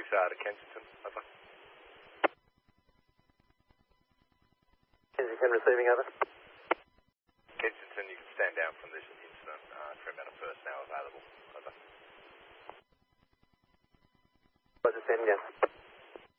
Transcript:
to Kensington, over. Kensington receiving, over. Kensington, you can stand down from this incident. Fremantle first now available, over. Roger, stand again.